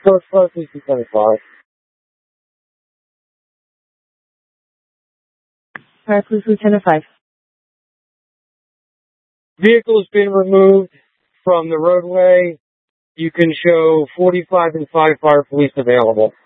First class is 275. Alright, please Lieutenant 5. Vehicle has been removed from the roadway. You can show 45 and 5 fire police available.